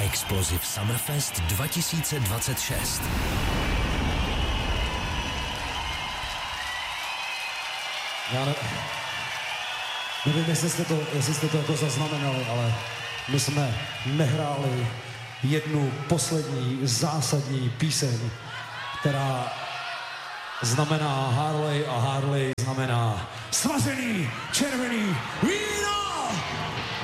Explosive Summerfest 2026. Já nevím, jestli jste to jako zaznamenali, ale my jsme nehráli jednu poslední zásadní píseň, která znamená Harley a Harley znamená svařený červený víno!